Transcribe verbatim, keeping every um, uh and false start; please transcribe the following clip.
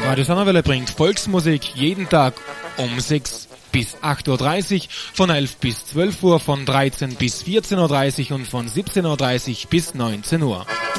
Radio Donauwelle bringt Volksmusik jeden Tag um sechs bis acht Uhr dreißig, von elf bis zwölf Uhr, von dreizehn bis vierzehn Uhr dreißig und von siebzehn Uhr dreißig bis neunzehn Uhr.